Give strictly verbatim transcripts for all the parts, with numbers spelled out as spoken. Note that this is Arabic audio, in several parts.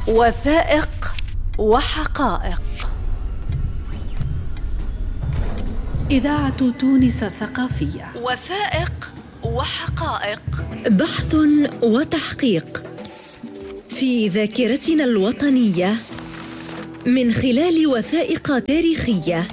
وثائق وحقائق. إذاعة تونس الثقافية. وثائق وحقائق، بحث وتحقيق في ذاكرتنا الوطنية من خلال وثائق تاريخية،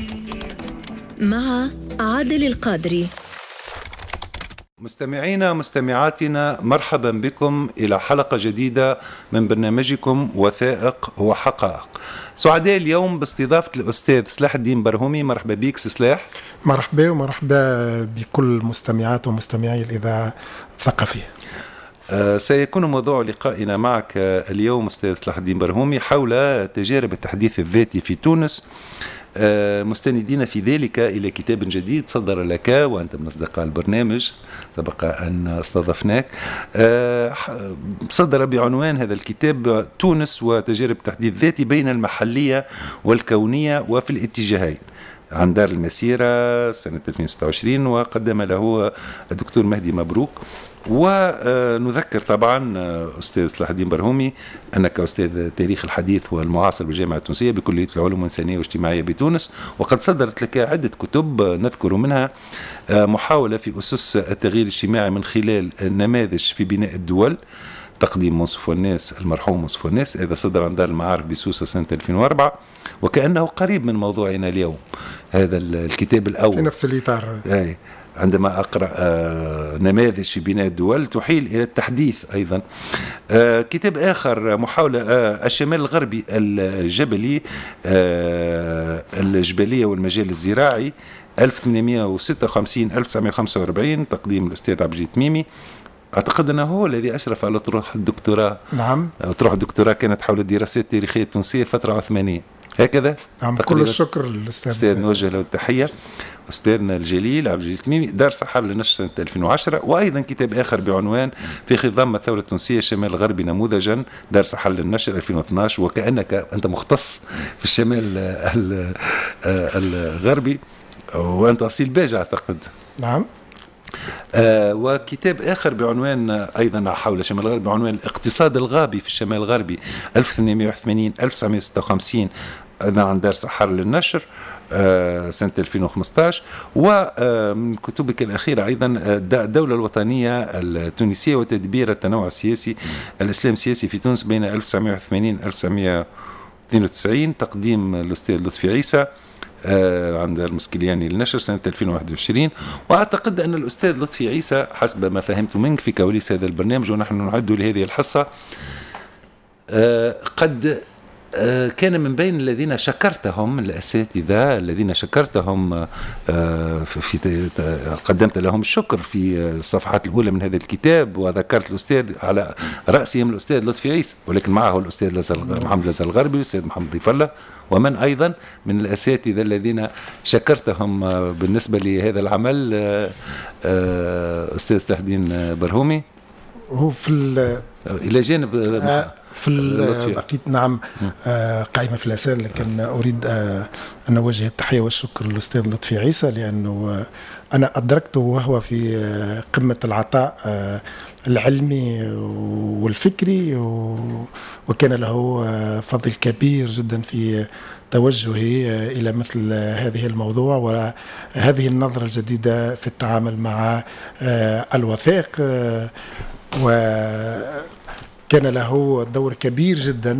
مع عادل القادري. مستمعينا ومستمعاتنا، مرحبا بكم إلى حلقة جديدة من برنامجكم وثائق وحقائق. سعداء اليوم باستضافة الأستاذ صلاح الدين برهومي. مرحبا بك سلاح. مرحبا ومرحبا بكل مستمعات ومستمعي الإذاعة الثقافية. آه سيكون موضوع لقائنا معك اليوم أستاذ صلاح الدين برهومي حول تجارب التحديث الذاتي في تونس، آه مستندين في ذلك إلى كتاب جديد صدر لك وأنت من أصدقاء البرنامج، سبق أن استضفناك. آه صدر بعنوان هذا الكتاب تونس وتجارب التحديث الذاتي بين المحلية والكونية وفي الاتجاهين، عن دار المسيرة سنة ألفين وستة وعشرين، وقدم له الدكتور مهدي مبروك. ونذكر طبعا أستاذ صلاح الدين برهومي أنك أستاذ تاريخ الحديث والمعاصر بالجامعة التونسية بكلية العلوم الإنسانية والاجتماعية بتونس، وقد صدرت لك عدة كتب نذكر منها محاولة في أسس التغيير الاجتماعي من خلال نماذج في بناء الدول، تقديم منصف والناس المرحوم منصف والناس، هذا صدر عن دار المعارف بسوسة سنة ألفين وأربعة، وكأنه قريب من موضوعنا اليوم هذا الكتاب الأول في نفس الإطار. أي عندما أقرأ آه نماذج في بناء الدول تحيل إلى التحديث أيضا. آه كتاب آخر محاولة آه الشمال الغربي الجبلي، آه الجبلية والمجال الزراعي ألف وثمانمائة وستة وخمسين ألف وتسعمائة وخمسة وأربعين، تقديم الأستاذ عبد المجيد تميمي. أعتقد أنه هو الذي أشرف على طروح الدكتوراه. نعم، طروح الدكتوراه كانت حول الدراسات التاريخية التونسية الفترة العثمانية، هكذا. نعم، كل الشكر للأستاذ أستاذ، نوجه له التحية. أستاذنا الجليل عبد المجيد تميمي، دار سحر لنشر سنة ألفين وعشرة. وأيضا كتاب آخر بعنوان في خضم الثورة التونسية الشمال الغربي نموذجا، دار سحر للنشر ألفين واثني عشر، وكأنك أنت مختص في الشمال الغربي وأنت أصيل باجة أعتقد. نعم. آه وكتاب آخر بعنوان أيضا حول الشمال الغربي بعنوان الاقتصاد الغابي في الشمال الغربي ألف وثمانمائة وثمانين ألف وتسعمائة وستة وخمسين، أيضا عن دار سحر للنشر آه سنة ألفين وخمسة عشر. ومن كتبك الأخيرة أيضا الدولة الوطنية التونسية وتدبير التنوع السياسي، الإسلام السياسي في تونس بين ألف وتسعمائة وثمانين ألف وتسعمائة واثنين وتسعين، تقديم الأستاذ لطفي عيسى آه عند المسكلياني للنشر سنة ألفين وواحد وعشرين. وأعتقد أن الأستاذ لطفي عيسى حسب ما فهمت منك في كواليس هذا البرنامج ونحن نعد لهذه الحصة آه قد آه كان من بين الذين شكرتهم، الأساتذة الذين شكرتهم آه في قدمت لهم الشكر في الصفحات الأولى من هذا الكتاب، وذكرت الأستاذ على رأسهم الأستاذ لطفي عيسى، ولكن معه الأستاذ محمد لازال الغربي والأستاذ محمد ضيف الله، ومن أيضا من الأساتذة الذين شكرتهم بالنسبة لهذا العمل أستاذ صلاح الدين برهومي. هو في إلى جانب في بقيت نعم آه قائمة في الأسئلة، لكن أريد آه أن أوجه التحية والشكر للأستاذ لطفي عيسى، لأنه آه أنا أدركته وهو في آه قمة العطاء آه العلمي والفكري، وكان له آه فضل كبير جدا في توجهه آه إلى مثل هذه الموضوع وهذه النظرة الجديدة في التعامل مع آه الوثائق، آه وكان له دور كبير جدا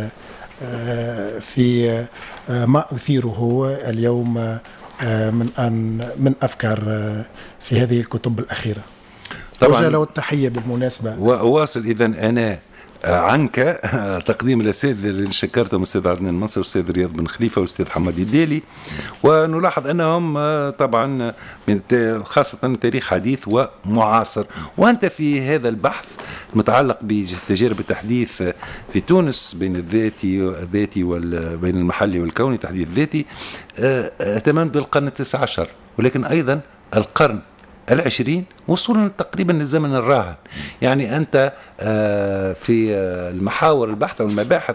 في ما أثيره اليوم من أن من أفكار في هذه الكتب الأخيرة. طبعا له التحية بالمناسبة. وواصل إذن أنا عنك تقديم الأساتذة اللي شكرتهم الأستاذ عدنان منصر والأستاذ رياض بن خليفة والأستاذ حماد الدالي، ونلاحظ أنهم طبعا من خاصة تاريخ حديث ومعاصر. وأنت في هذا البحث متعلق بتجارب التحديث في تونس بين الذاتي الذاتي وبين المحلي والكوني، تحديث ذاتي، اهتممت بالقرن التاسع عشر، ولكن أيضا القرن العشرين وصولا تقريبا للزمن الراهن. يعني أنت في المحاور البحث والمباحث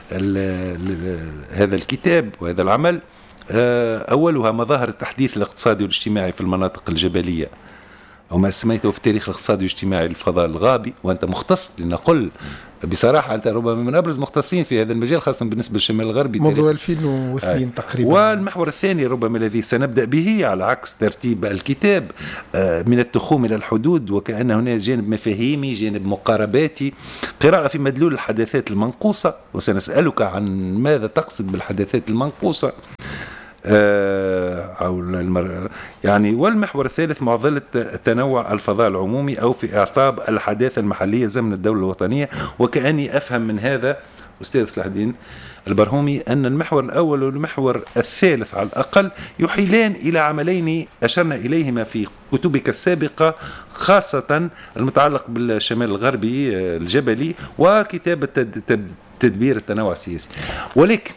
هذا الكتاب وهذا العمل أولها مظاهر التحديث الاقتصادي والاجتماعي في المناطق الجبلية، أو ما سميته في التاريخ الاقتصادي والاجتماعي الفضاء الغابي، وأنت مختص لنقل بصراحة أنت ربما من أبرز مختصين في هذا المجال خاصة بالنسبة للشمال الغربي منذ ألفين واثنين آه. تقريبا. والمحور الثاني ربما الذي سنبدأ به على عكس ترتيب الكتاب آه من التخوم إلى الحدود، وكأن هنا جانب مفاهيمي جانب مقارباتي، قراءة في مدلول الحداثات المنقوصة، وسنسألك عن ماذا تقصد بالحداثات المنقوصة أو المر... يعني. والمحور الثالث معضلة تنوع الفضاء العمومي أو في إعطاب الحداثة المحلية زمن الدولة الوطنية. وكأني أفهم من هذا أستاذ صلاح الدين البرهومي أن المحور الأول والمحور الثالث على الأقل يحيلان إلى عملين أشرنا إليهما في كتبك السابقة، خاصة المتعلق بالشمال الغربي الجبلي وكتاب تدبير التنوع السياسي. ولكن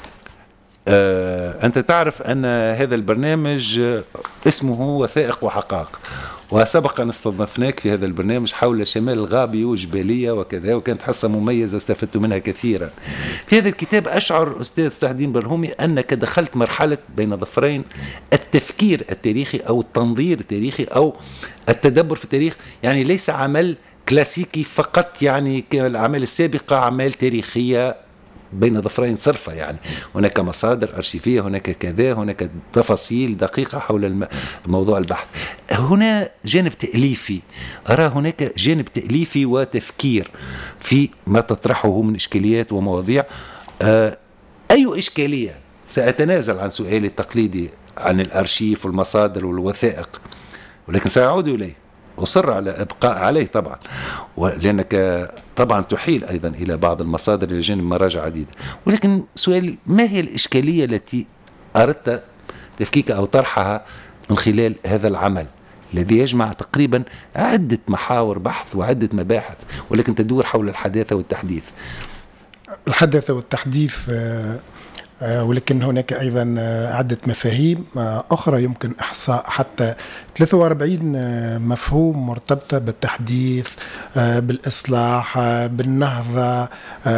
آه، أنت تعرف أن هذا البرنامج اسمه وثائق وحقائق، وسبق أن استضفناك في هذا البرنامج حول الشمال الغربي وجبالية وكذا، وكانت حصة مميزة واستفدت منها كثيرا. في هذا الكتاب أشعر أستاذ صلاح الدين برهومي أنك دخلت مرحلة بين ظفرين، التفكير التاريخي أو التنظير التاريخي أو التدبر في التاريخ، يعني ليس عمل كلاسيكي فقط، يعني كالأعمال السابقة أعمال تاريخية بين ظفرين صرفة، يعني هناك مصادر أرشيفية، هناك كذا، هناك تفاصيل دقيقة حول موضوع البحث. هنا جانب تأليفي، أرى هناك جانب تأليفي وتفكير في ما تطرحه من إشكاليات ومواضيع. آه أي إشكالية، سأتنازل عن سؤالي التقليدي عن الأرشيف والمصادر والوثائق، ولكن سأعود إليه، أصر على إبقاء عليه طبعا، لأنك طبعا تحيل أيضا إلى بعض المصادر إلى جانب مراجع عديدة. ولكن سؤال، ما هي الإشكالية التي أردت تفكيك أو طرحها من خلال هذا العمل الذي يجمع تقريبا عدة محاور بحث وعدة مباحث، ولكن تدور حول الحداثة والتحديث؟ الحداثة والتحديث، ولكن هناك أيضا عدة مفاهيم أخرى يمكن إحصاء حتى ثلاثة وأربعين مفهوم مرتبطة بالتحديث، بالإصلاح، بالنهضة،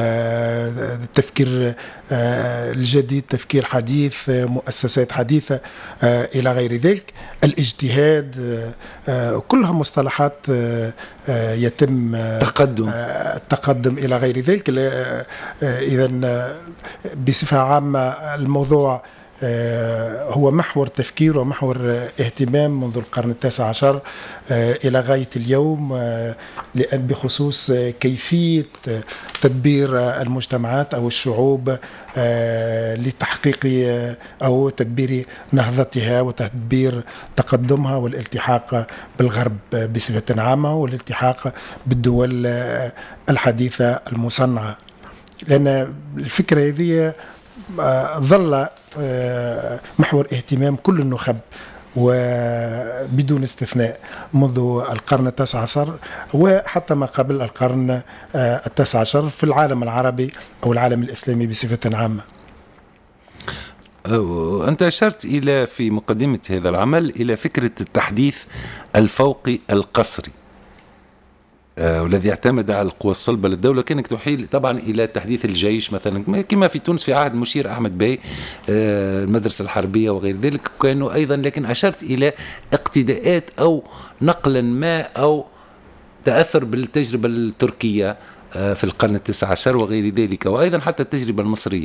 التفكير الجديد، تفكير حديث، مؤسسات حديثة إلى غير ذلك، الاجتهاد، كلها مصطلحات يتم تقدم التقدم إلى غير ذلك. إذن بصفة عامة الموضوع هو محور تفكير ومحور اهتمام منذ القرن التاسع عشر إلى غاية اليوم، لأن بخصوص كيفية تدبير المجتمعات أو الشعوب لتحقيق أو تدبير نهضتها وتدبير تقدمها والالتحاق بالغرب بصفة عامة والالتحاق بالدول الحديثة المصنعة. لأن الفكرة هذه ظل محور اهتمام كل النخب وبدون استثناء منذ القرن التاسع عشر وحتى ما قبل القرن التاسع عشر في العالم العربي أو العالم الإسلامي بصفة عامة. أنت أشرت إلى في مقدمة هذا العمل إلى فكرة التحديث الفوقي القصري والذي يعتمد على القوى الصلبة للدولة، كانك تحيل طبعا إلى تحديث الجيش مثلا كما في تونس في عهد مشير أحمد باي، المدرسة الحربية وغير ذلك كانوا أيضا. لكن أشرت إلى اقتداءات أو نقلا ما أو تأثر بالتجربة التركية في القرن التاسع عشر وغير ذلك، وأيضا حتى التجربة المصرية.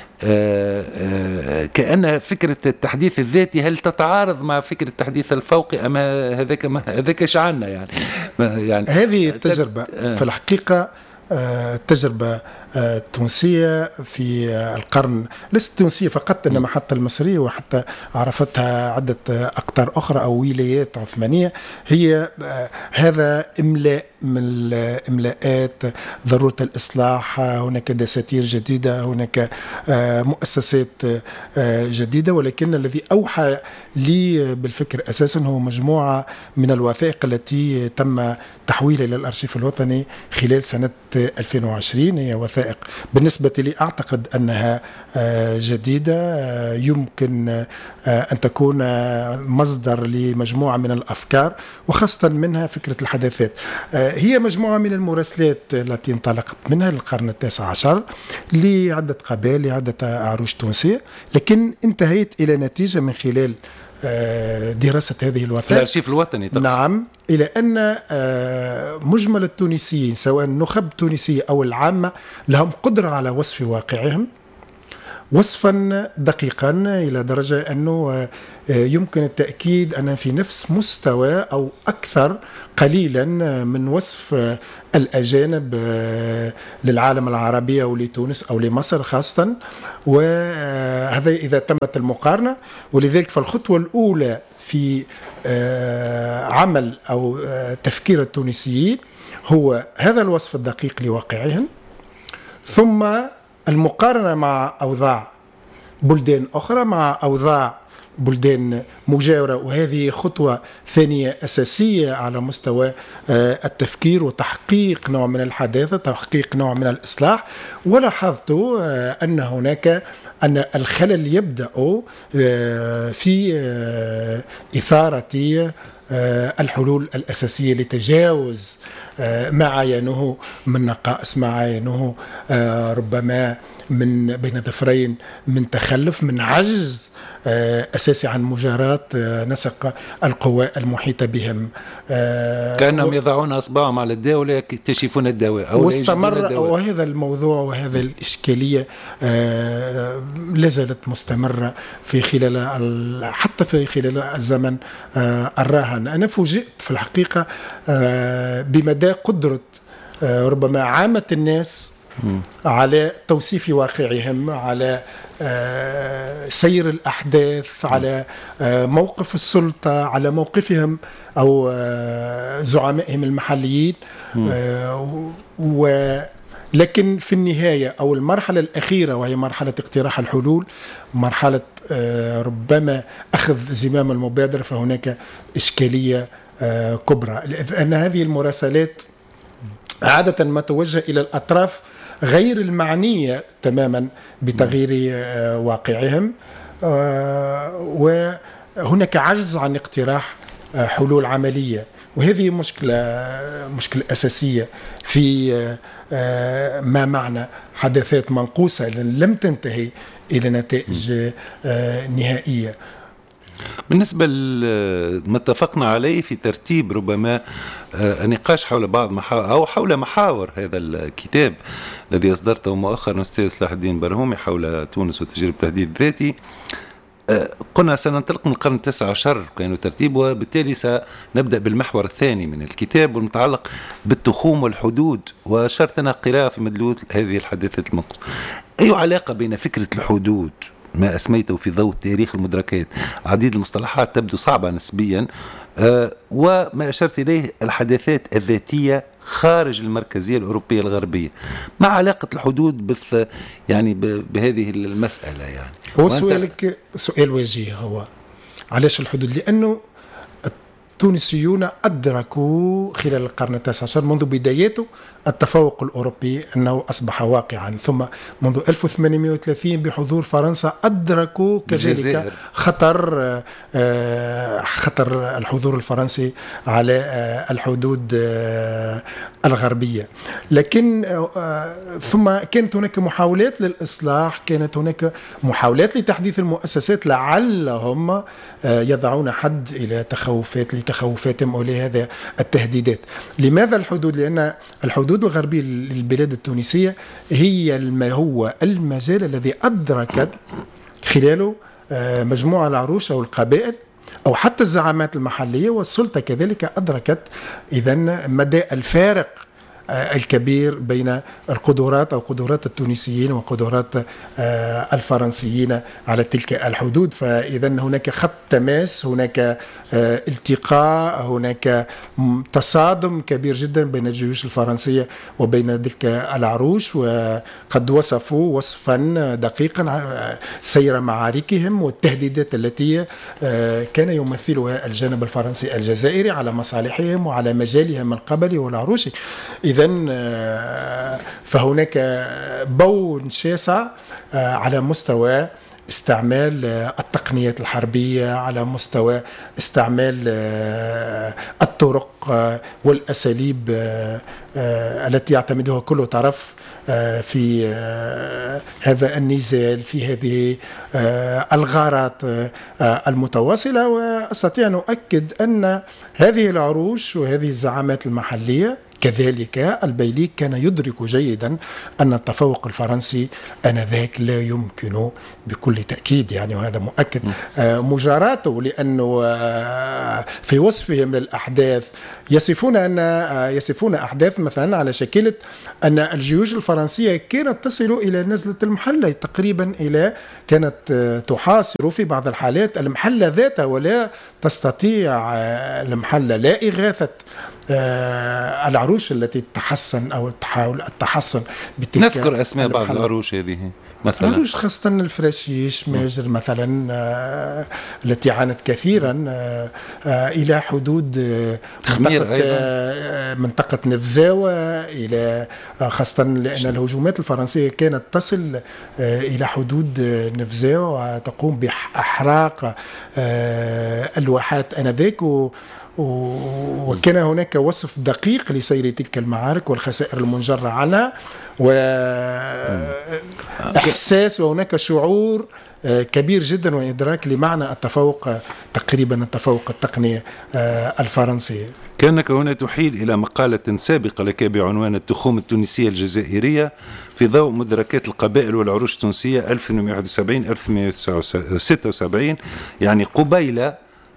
كأن فكرة التحديث الذاتي هل تتعارض مع فكرة التحديث الفوقي أم هذاك هذاك شعنا يعني, يعني هذه التجربة في الحقيقة التجربة التونسية في القرن، ليست التونسية فقط إنما حتى المصرية وحتى عرفتها عدة أقطار أخرى أو ولايات عثمانية، هي هذا إملاء من الإملاءات، ضرورة الإصلاح، هناك دساتير جديدة، هناك مؤسسات جديدة. ولكن الذي أوحى لي بالفكر أساسا هو مجموعة من الوثائق التي تم تحويلها إلى الأرشيف الوطني خلال سنة ألفين وعشرين. هي وثائق بالنسبة لي أعتقد أنها جديدة، يمكن أن تكون مصدر لمجموعة من الأفكار وخاصة منها فكرة الحداثات. هي مجموعة من المراسلات التي انطلقت منها للقرن التاسع عشر لعدة قبائل لعدة عروش تونسية، لكن انتهيت إلى نتيجة من خلال دراسة هذه الوثائق في الأرشيف الوطني. نعم، إلى أن مجمل التونسيين سواء النخب التونسية أو العامة لهم قدرة على وصف واقعهم وصفا دقيقا إلى درجة أنه يمكن التأكيد أن في نفس مستوى أو أكثر قليلا من وصف الأجانب للعالم العربي أو لتونس أو لمصر خاصة، وهذا إذا تمت المقارنة. ولذلك فالخطوة الأولى في عمل أو تفكير التونسيين هو هذا الوصف الدقيق لواقعهم، ثم المقارنة مع أوضاع بلدان أخرى، مع أوضاع بلدان مجاورة، وهذه خطوة ثانية أساسية على مستوى التفكير وتحقيق نوع من الحداثة، تحقيق نوع من الإصلاح. ولاحظت أن هناك أن الخلل يبدأ في إثارة الحلول الأساسية لتجاوز ما عاينه من نقائص، ما عاينه ربما من بين ظفرين من تخلف، من عجز أساسي عن مجاراة نسق القوى المحيطة بهم، كأنهم يضعون أصبعهم على الدواء ولا يكتشفون الدواء أو واستمر الدواء. وهذا الموضوع وهذا الإشكالية لا زالت مستمرة في خلال حتى في خلال الزمن الراهن. أنا فوجئت في الحقيقة بمدى قدرة ربما عامة الناس على توصيف واقعهم، على سير الأحداث، على موقف السلطة، على موقفهم أو زعمائهم المحليين. ولكن في النهاية أو المرحلة الأخيرة وهي مرحلة اقتراح الحلول، مرحلة ربما أخذ زمام المبادرة، فهناك إشكالية كبرى، لأن هذه المراسلات عادة ما توجه إلى الأطراف غير المعنية تماما بتغيير واقعهم، وهناك عجز عن اقتراح حلول عملية. وهذه مشكلة مشكلة أساسية في ما معنى حداثات منقوصة لم تنتهي إلى نتائج نهائية. بالنسبة لما اتفقنا عليه في ترتيب ربما النقاش حول بعض محاور أو حول محاور هذا الكتاب الذي أصدرته مؤخرا أستاذ صلاح الدين برهومي حول تونس وتجربة التهديد الذاتي، قلنا سننطلق من القرن التاسع عشر كانوا ترتيب، وبالتالي سنبدأ بالمحور الثاني من الكتاب والمتعلق بالتخوم والحدود، وأشرتنا قراءة في مدلول هذه الحداثات المنقوصة. أي علاقة بين فكرة الحدود ما أسميته في ضوء تاريخ المدركات، عديد المصطلحات تبدو صعبة نسبيا، أه وما أشرت إليه الحداثات الذاتية خارج المركزية الأوروبية الغربية، ما علاقة الحدود بث يعني بهذه المسألة؟ يعني هو سؤالك سؤال وجيه، هو علاش الحدود؟ لأنه التونسيون أدركوا خلال القرن التاسع عشر منذ بداياته التفوق الأوروبي أنه أصبح واقعا، ثم منذ ألف وثمانمائة وثلاثين بحضور فرنسا أدركوا كذلك خطر خطر الحضور الفرنسي على الحدود الغربية. لكن ثم كانت هناك محاولات للإصلاح، كانت هناك محاولات لتحديث المؤسسات لعلهم يضعون حد إلى تخوفات لتخوفاتهم ولهذا التهديدات. لماذا الحدود؟ لأن الحدود الغربية للبلاد التونسية هي ما هو المجال الذي أدركت خلاله مجموعة العروش أو القبائل أو حتى الزعامات المحلية والسلطة كذلك أدركت إذن مدى الفارق الكبير بين القدرات أو قدرات التونسيين وقدرات الفرنسيين على تلك الحدود. فإذا هناك خط تماس، هناك التقاء، هناك تصادم كبير جدا بين الجيوش الفرنسية وبين تلك العروش، وقد وصفوا وصفا دقيقا سير معاركهم والتهديدات التي كان يمثلها الجانب الفرنسي الجزائري على مصالحهم وعلى مجالهم القبلي والعروشي. إذن فهناك بون شاسع على مستوى استعمال التقنيات الحربية، على مستوى استعمال الطرق والأساليب التي يعتمدها كل طرف في هذا النزال، في هذه الغارات المتواصلة. وأستطيع أن أؤكد أن هذه العروش وهذه الزعامات المحلية كذلك البيليك كان يدرك جيدا أن التفوق الفرنسي آنذاك لا يمكن بكل تأكيد، يعني وهذا مؤكد مجاراته، لأنه في وصفهم للأحداث يصفون أن يصفون أحداث مثلا على شكل أن الجيوش الفرنسية كانت تصل إلى نزلة المحلة تقريبا، إلى كانت تحاصر في بعض الحالات المحلة ذاتها، ولا تستطيع المحلة لا إغاثة العروش التي تحسن أو تحاول التحسن بتلك. نذكر أسماء بعض العروش هذه مثلا، العروش خاصة الفراشيش ماجر مثلا آه التي عانت كثيرا آه آه إلى حدود آه منطقة, آه منطقة نفزاوة، إلى آه خاصة لأن الهجومات الفرنسية كانت تصل آه إلى حدود آه نفزاوة وتقوم بإحراق آه الواحات آنذاك، وكان هناك وصف دقيق لسير تلك المعارك والخسائر المنجرة عنها، وإحساس وهناك شعور كبير جدا وإدراك لمعنى التفوق، تقريبا التفوق التقني الفرنسي. كأنك هنا تحيل إلى مقالة سابقة لك بعنوان التخوم التونسية الجزائرية في ضوء مدركات القبائل والعروش التونسية ألف وثمانمائة وواحد وسبعين ألف وثمانمائة وستة وسبعين، يعني قبيل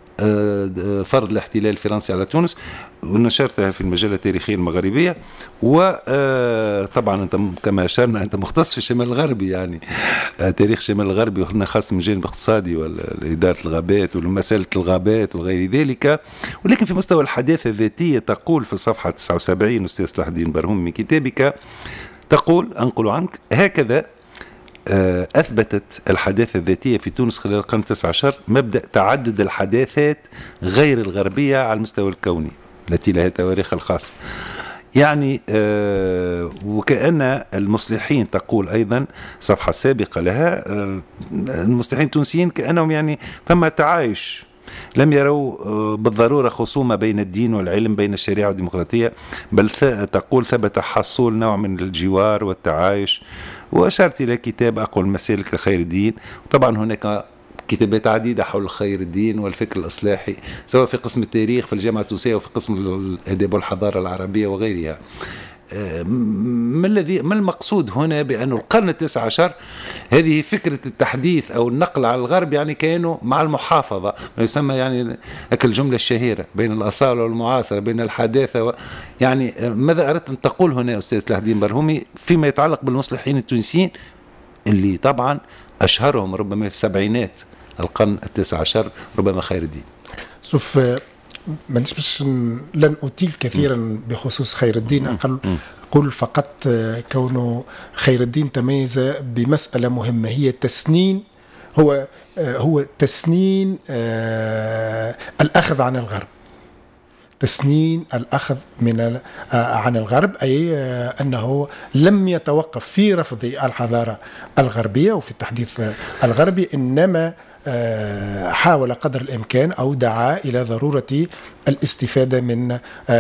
فرض الاحتلال الفرنسي على تونس، ونشرتها في المجلة التاريخية المغربية. وطبعا أنت كما أشرنا أنت مختص في الشمال الغربي، يعني تاريخ الشمال الغربي، وهنا خاص من الجانب الاقتصادي وإدارة الغابات ومسألة الغابات وغير ذلك. ولكن في مستوى الحداثة الذاتية تقول في الصفحة تسعة وسبعين أستاذ صلاح الدين برهومي من كتابك، تقول أنقل عنك: هكذا أثبتت الحداثة الذاتية في تونس خلال القرن التاسع عشر مبدأ تعدد الحداثات غير الغربية على المستوى الكوني التي لها تواريخ الخاصة. يعني آه وكأن المصلحين، تقول أيضا صفحة سابقة لها، آه المصلحين التونسيين كأنهم يعني فما تعايش، لم يروا بالضرورة خصومة بين الدين والعلم، بين الشريعة والديمقراطية، بل تقول ثبت حصول نوع من الجوار والتعايش. وأشرت إلى كتاب أقوى المسالك لخير الدين. طبعا هناك كتابات عديدة حول خير الدين والفكر الإصلاحي، سواء في قسم التاريخ في الجامعة التونسية وفي قسم الآداب والحضارة العربية وغيرها. ما الذي ما المقصود هنا بأن القرن التاسع عشر هذه فكرة التحديث أو النقل على الغرب، يعني كانوا مع المحافظة، ما يسمى يعني أكل الجملة الشهيرة بين الأصالة والمعاصرة، بين الحداثة و... يعني ماذا أردت أن تقول هنا أستاذ صلاح الدين برهومي فيما يتعلق بالمصلحين التونسيين اللي طبعا أشهرهم ربما في السبعينات القرن التاسع عشر ربما خير الدين؟ شوف، ما نسبش لن أطيل كثيرا بخصوص خير الدين، أقل أقول فقط كونه خير الدين تميز بمسألة مهمة، هي تسنين هو هو تسنين الأخذ عن الغرب، تسنين الأخذ من عن الغرب، أي أنه لم يتوقف في رفض الحضارة الغربية وفي التحديث الغربي، إنما حاول قدر الإمكان أو دعا إلى ضرورة الاستفادة من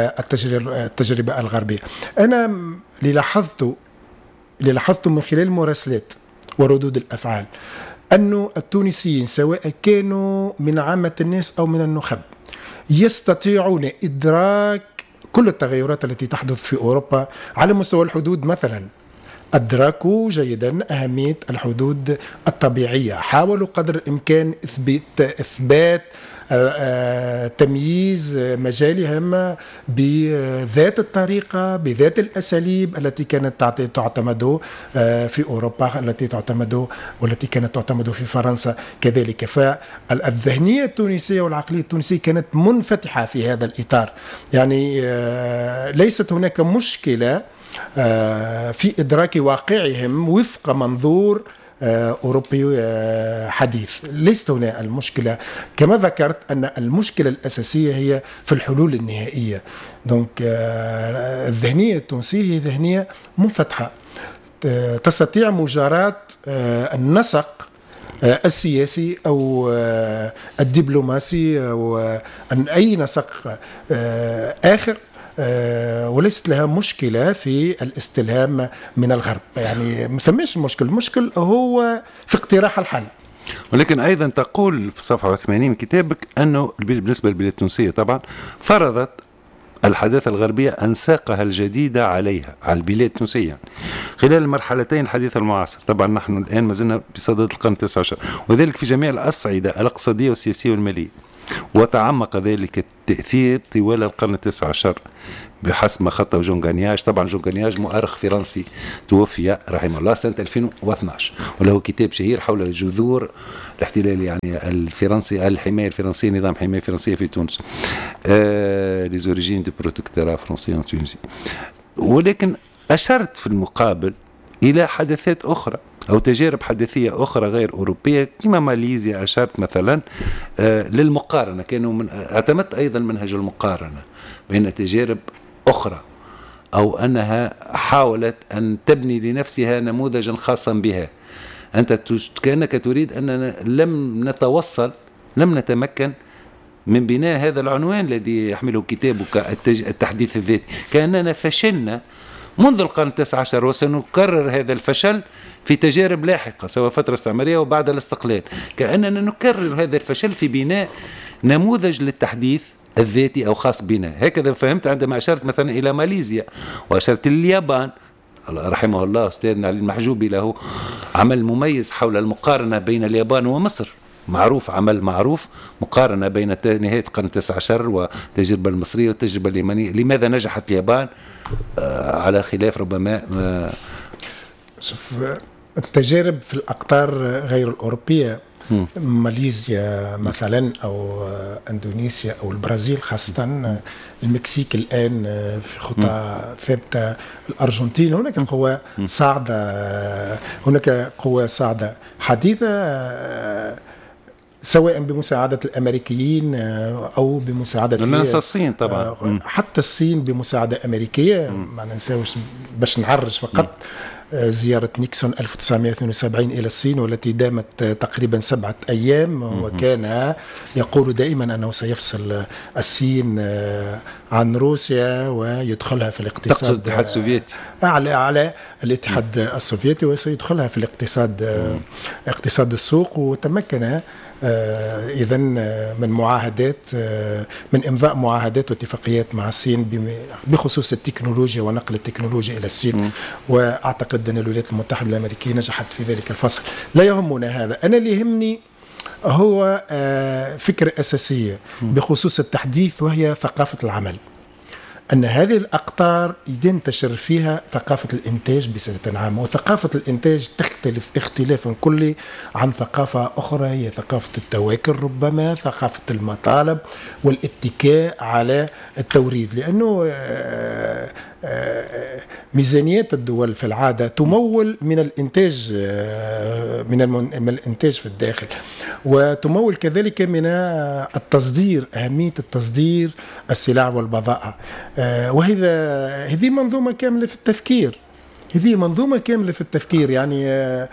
التجربة الغربية. أنا لاحظت لاحظت من خلال المراسلات وردود الأفعال أن التونسيين سواء كانوا من عامة الناس أو من النخب يستطيعون إدراك كل التغيرات التي تحدث في أوروبا على مستوى الحدود. مثلا أدركوا جيدا أهمية الحدود الطبيعية، حاولوا قدر الإمكان إثبات, إثبات تمييز مجالهم بذات الطريقة، بذات الأساليب التي كانت تعتمد في أوروبا، التي تعتمد والتي كانت تعتمد في فرنسا كذلك. فالذهنية التونسية والعقلية التونسية كانت منفتحة في هذا الإطار، يعني ليست هناك مشكلة في إدراك واقعهم وفق منظور أوروبي حديث. ليست هنا المشكلة، كما ذكرت أن المشكلة الأساسية هي في الحلول النهائية. دونك الذهنية التونسية هي ذهنية منفتحة، تستطيع مجاراة النسق السياسي أو الدبلوماسي أو أن أي نسق آخر، وليست لها مشكلة في الاستلهام من الغرب. يعني ما فماش مشكل، المشكل هو في اقتراح الحل. ولكن أيضا تقول في صفحة ثمانين من كتابك أنه بالنسبة للبلاد التونسية طبعا فرضت الحداثة الغربية أنساقها الجديدة عليها، على البلاد التونسية خلال المرحلتين الحديثة المعاصرة. طبعا نحن الآن ما زلنا بصدد القرن التاسع عشر، وذلك في جميع الأصعدة الاقتصادية والسياسية والمالية، وتعمق ذلك التأثير طوال القرن التاسع عشر بحسب ما خطه جون غانياج. طبعا جون غانياج مؤرخ فرنسي توفي رحمه الله سنة ألفين واثناشر، وله كتاب شهير حول جذور الاحتلال يعني الفرنسي، الحماية الفرنسية، نظام حماية فرنسية في تونس، les origines du protectorat français en Tunisie. ولكن أشرت في المقابل إلى حدثات أخرى أو تجارب حدثية أخرى غير أوروبية كما ماليزيا. أشرت مثلا آه للمقارنة، كانوا من اعتمدت أيضا منهج المقارنة بين تجارب أخرى، أو أنها حاولت أن تبني لنفسها نموذجا خاصا بها. أنت كأنك تريد أننا لم نتوصل، لم نتمكن من بناء هذا العنوان الذي يحمله كتابك التحديث الذاتي، كأننا فشلنا منذ القرن التاسع عشر وسنكرر هذا الفشل في تجارب لاحقة سواء فترة استعمارية وبعد الاستقلال. كأننا نكرر هذا الفشل في بناء نموذج للتحديث الذاتي أو خاص بنا. هكذا فهمت عندما أشرت مثلا إلى ماليزيا وأشرت اليابان. رحمه الله أستاذنا علي المحجوبي له عمل مميز حول المقارنة بين اليابان ومصر، معروف، عمل معروف، مقارنة بين نهاية القرن التاسع عشر والتجربة المصرية والتجربة اليابانية. لماذا نجحت اليابان على خلاف ربما شوف التجارب في الأقطار غير الأوروبية، م. ماليزيا مثلا أو أندونيسيا أو البرازيل خاصة، المكسيك الآن في خطى ثابتة، الأرجنتين، هناك قوى صاعدة، هناك قوى صاعدة حديثة سواء بمساعدة الأمريكيين أو بمساعدة الصين طبعا، حتى الصين بمساعدة أمريكية. ما ننساوش باش نعرج فقط زيارة نيكسون ألف وتسعمائة واثنين وسبعين إلى الصين والتي دامت تقريبا سبعة أيام، وكان يقول دائما أنه سيفصل الصين عن روسيا ويدخلها في الاقتصاد. تقصد الاتحاد السوفيتي؟ على على الاتحاد السوفيتي، وسيدخلها في الاقتصاد، اقتصاد السوق. وتمكن إذا من معاهدات، من إمضاء معاهدات واتفاقيات مع الصين بخصوص التكنولوجيا ونقل التكنولوجيا إلى الصين. م. وأعتقد أن الولايات المتحدة الأمريكية نجحت في ذلك الفصل. لا يهمنا هذا، أنا اللي يهمني هو فكرة أساسية بخصوص التحديث، وهي ثقافة العمل. أن هذه الأقطار ينتشر فيها ثقافة الإنتاج بصفة عامة، وثقافة الإنتاج تختلف اختلافا كلي عن ثقافة أخرى، هي ثقافة التواكل، ربما ثقافة المطالب والاتكاء على التوريد. لأنه ميزانيات الدول في العادة تمول من الإنتاج، من الإنتاج في الداخل، وتمول كذلك من التصدير، أهمية التصدير السلع والبضائع. وهذا هذه منظومة كاملة في التفكير، هذه منظومة كاملة في التفكير. يعني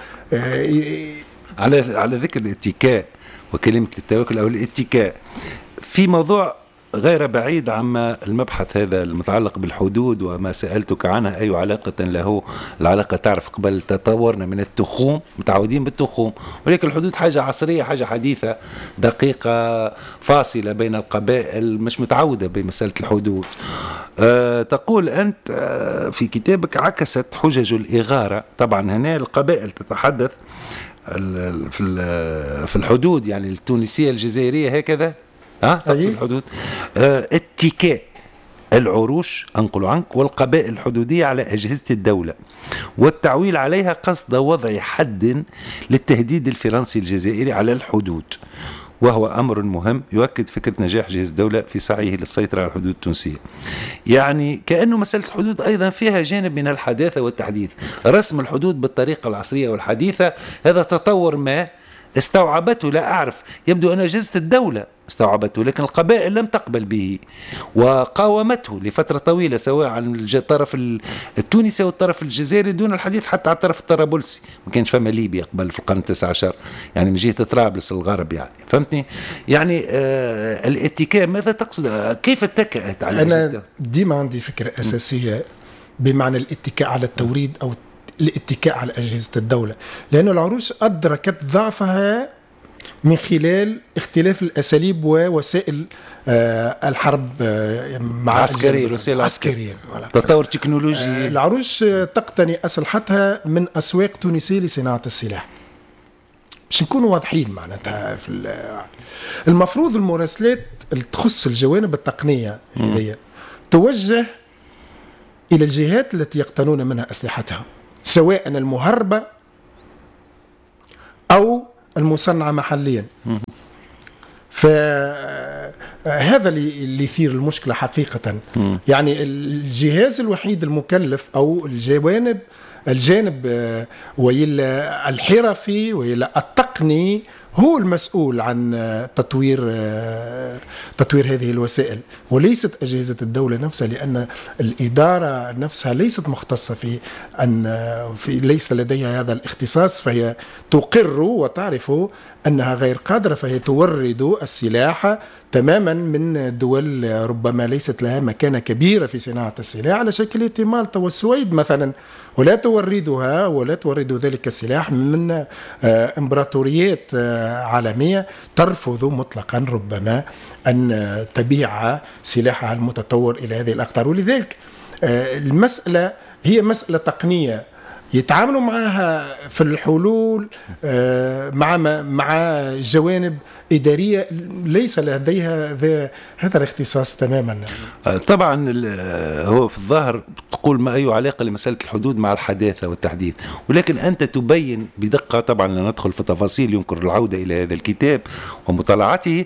على على ذكر الاتكاء وكلمة التواكل أو الاتكاء، في موضوع غير بعيد عما المبحث هذا المتعلق بالحدود وما سألتك عنها، أي علاقة له العلاقة؟ تعرف قبل تطورنا من التخوم، متعودين بالتخوم، ولكن الحدود حاجة عصرية، حاجة حديثة، دقيقة فاصلة بين القبائل، مش متعودة بمسألة الحدود. أه تقول أنت أه في كتابك عكست حجج الإغارة. طبعا هنا القبائل تتحدث في الحدود، يعني التونسية الجزائرية هكذا، ها تقصد الحدود. اه اتكاء العروش، أنقل عنك، والقبائل الحدودية على أجهزة الدولة والتعويل عليها قصد وضع حد للتهديد الفرنسي الجزائري على الحدود، وهو أمر مهم يؤكد فكرة نجاح جهاز الدولة في سعيه للسيطرة على الحدود التونسية. يعني كأنه مسألة الحدود أيضا فيها جانب من الحداثة والتحديث. رسم الحدود بالطريقة العصرية والحديثة هذا تطور ما استوعبته، لا أعرف، يبدو أن أجهزة الدولة استوعبته، لكن القبائل لم تقبل به وقاومته لفترة طويلة، سواء عن الطرف التونسي أو الطرف الجزائري، دون الحديث حتى عن الطرف الطرابلسي. ما كانش فما ليبيا قبل في القرن التاسع عشر، يعني من جهة طرابلس الغرب، يعني فهمتني. يعني آه الاتكاء، ماذا تقصد؟ كيف اتكأت على أنا ديما عندي فكرة أساسية بمعنى الاتكاء على التوريد أو الاتكاء على أجهزة الدولة، لأن العروش أدركت ضعفها من خلال اختلاف الأساليب ووسائل الحرب مع عسكرية، الوسائل العسكرية، تطور تكنولوجي. العروش تقتني أسلحتها من أسواق تونسية لصناعة السلاح، باش نكونوا واضحين معناتها. في المفروض المراسلات اللي تخص الجوانب التقنية هذه توجه إلى الجهات التي يقتنون منها أسلحتها، سواء المهربة أو المصنعة محليا. فهذا اللي يثير المشكلة حقيقة. يعني الجهاز الوحيد المكلف أو الجوانب الجانب وإلا الحرفي وإلا التقني هو المسؤول عن تطوير تطوير هذه الوسائل، وليست أجهزة الدولة نفسها، لأن الإدارة نفسها ليست مختصة في أن في ليس لديها هذا الاختصاص، فهي تقر وتعرف أنها غير قادرة، فهي تورد السلاح تماما من دول ربما ليست لها مكانة كبيرة في صناعة السلاح، على شكل مالطا والسويد مثلا، ولا توردها ولا تورد ذلك السلاح من امبراطوريات عالمية ترفض مطلقا ربما أن تبيع سلاحها المتطور إلى هذه الأقطار. ولذلك المسألة هي مسألة تقنية يتعاملوا معها في الحلول مع مع جوانب إدارية ليس لديها هذا الاختصاص تماما. طبعا هو في الظاهر تقول ما أي علاقة لمسألة الحدود مع الحداثة والتحديث، ولكن أنت تبين بدقة، طبعا لا ندخل في تفاصيل، يمكن العودة إلى هذا الكتاب ومطالعته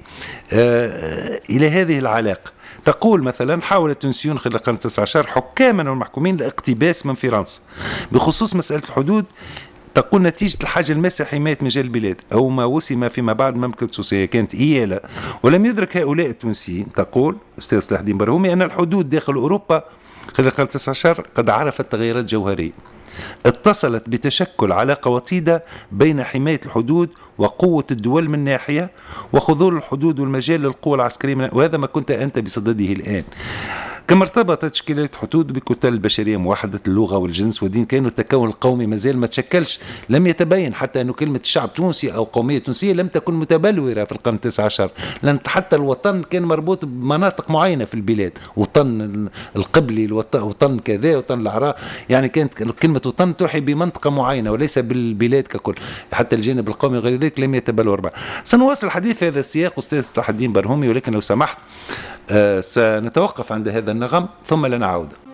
إلى هذه العلاقة. تقول مثلا حاول التونسيون خلال القرن التاسع عشر حكاما والمحكومين لاقتباس من فرنسا بخصوص مسألة الحدود. تقول نتيجة الحاجة الماسة حماية مجال البلاد أو ما وسم فيما بعد مملكة سوسية كانت إيالة، ولم يدرك هؤلاء التونسيين، تقول أستاذ صلاح الدين برهومي، أن الحدود داخل أوروبا خلال القرن التاسع عشر قد عرفت تغيرات جوهرية اتصلت بتشكل علاقة وطيدة بين حماية الحدود وقوة الدول من ناحية، وخضوع الحدود والمجال للقوة العسكرية من، وهذا ما كنت أنت بصدده الآن. كما ارتبطت تشكيلات الحدود بكتل البشرية، موحدة اللغة والجنس والدين، كانوا التكون القومي مازال ما تشكلش، لم يتبين حتى أنه كلمة الشعب تونسي أو قومية تونسية لم تكن متبلورة في القرن التاسع عشر، لأن حتى الوطن كان مربوط بمناطق معينة في البلاد، وطن القبلي، وطن كذا، وطن العراء، يعني كانت كلمة وطن توحي بمنطقة معينة وليس بالبلاد ككل. حتى الجانب القومي غير ذلك لم يتبلور بها. سنواصل الحديث في هذا السياق أستاذ صلاح الدين برهومي، ولكن لو سمحت آه سنتوقف عند هذا النغم ثم لنعود.